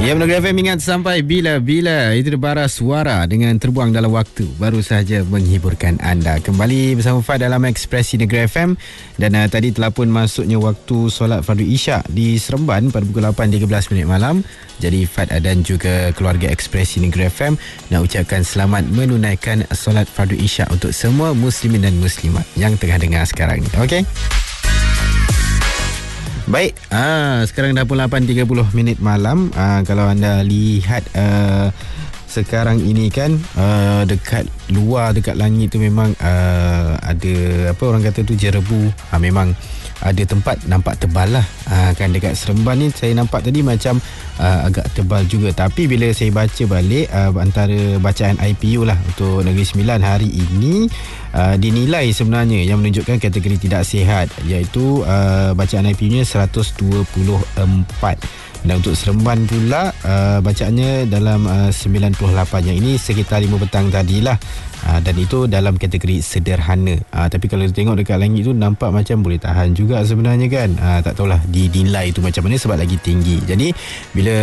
Ya, Menegara FM ingat sampai bila-bila. Itu bara suara dengan terbuang dalam waktu baru sahaja menghiburkan anda. Kembali bersama Fad dalam Ekspresi Negara FM. Dan tadi telah pun masuknya waktu solat fardu isyak di Seremban pada pukul 8.13 malam. Jadi Fad dan juga keluarga Ekspresi Negara FM nak ucapkan selamat menunaikan solat fardu isyak untuk semua muslimin dan muslimat yang tengah dengar sekarang ni. Okey? Baik, sekarang dah pun 8.30 malam. Kalau anda lihat sekarang ini kan, dekat luar, dekat langit tu memang ada apa orang kata tu, jerebu. Memang ada tempat nampak tebal lah. Kan dekat Seremban ni saya nampak tadi macam agak tebal juga. Tapi bila saya baca balik antara bacaan IPU lah untuk Negeri Sembilan hari ini, dinilai sebenarnya yang menunjukkan kategori tidak sihat, iaitu bacaan IPU-nya 124. Dan untuk Seremban pula bacaannya dalam 98. Yang ini sekitar 5 petang tadilah. Dan itu dalam kategori sederhana. Tapi kalau tengok dekat langit tu nampak macam boleh tahan juga sebenarnya kan. Tak tahulah dinilai tu macam mana sebab lagi tinggi. Jadi bila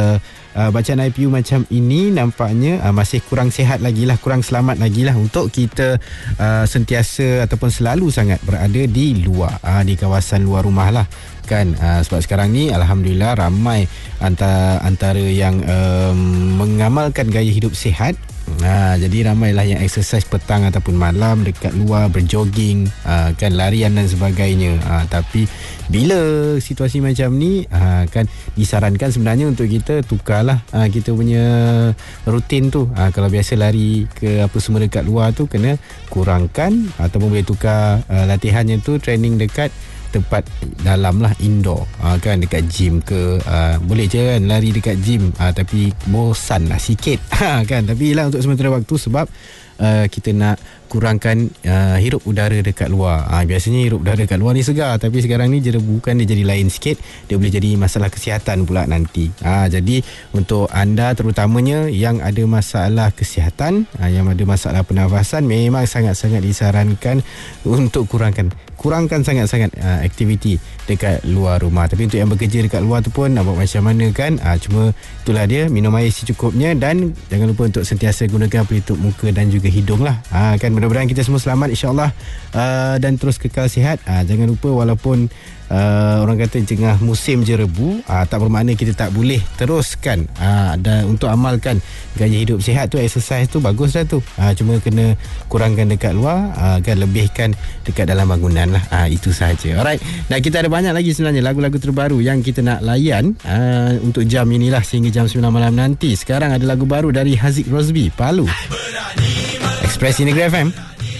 bacaan IPU macam ini nampaknya masih kurang sihat lagi lah, kurang selamat lagi lah untuk kita sentiasa ataupun selalu sangat berada di luar, di kawasan luar rumah lah kan. Sebab sekarang ni alhamdulillah ramai antara yang mengamalkan gaya hidup sihat. Jadi ramailah yang exercise petang ataupun malam dekat luar, berjoging, kan, larian dan sebagainya. Tapi bila situasi macam ni, kan disarankan sebenarnya untuk kita tukarlah kita punya rutin tu. Kalau biasa lari ke apa semua dekat luar tu, kena kurangkan ataupun boleh tukar latihannya tu, training dekat tempat dalam lah, indoor, kan, dekat gym ke. Boleh je kan lari dekat gym, tapi bosan lah sikit kan. Tapi lah untuk sementara waktu, sebab kita nak kurangkan hirup udara dekat luar. Biasanya hirup udara dekat luar ni segar, tapi sekarang ni jerebu kan, dia jadi lain sikit. Dia boleh jadi masalah kesihatan pula nanti. Jadi untuk anda terutamanya yang ada masalah kesihatan, yang ada masalah pernafasan, memang sangat-sangat disarankan untuk kurangkan sangat-sangat aktiviti dekat luar rumah. Tapi untuk yang bekerja dekat luar tu pun nak buat macam mana kan. Cuma itulah dia, minum air secukupnya dan jangan lupa untuk sentiasa gunakan pelitup muka dan juga hidung lah. Kan, mudah-mudahan kita semua selamat insyaAllah, dan terus kekal sihat. Jangan lupa, walaupun orang kata tengah musim jerebu, tak bermakna kita tak boleh teruskan dan untuk amalkan gaya hidup sihat tu. Exercise tu bagus dah tu, cuma kena kurangkan dekat luar, kan, lebihkan dekat dalam bangunan lah. Itu sahaja. Alright, dan kita ada banyak lagi sebenarnya lagu-lagu terbaru yang kita nak layan untuk jam inilah sehingga jam 9 malam nanti. Sekarang ada lagu baru dari Haziq Rosby, Palu. Ekspresi Negeri FM.